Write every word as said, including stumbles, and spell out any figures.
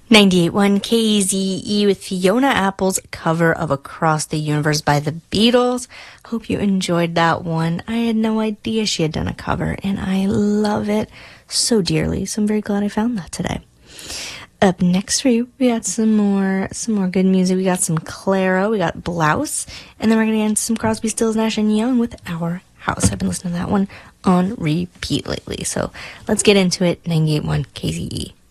ninety-eight point one K Z E with Fiona Apple's cover of Across the Universe by the Beatles. Hope you enjoyed that one. I had no idea she had done a cover, and I love it so dearly. So I'm very glad I found that today. Up next for you, we got some more some more good music. We got some Clairo, we got Blouse, and then we're going to get into some Crosby, Stills, Nash and Young with Our House. I've been listening to that one on repeat lately. So let's get into it. ninety-eight point one K Z E.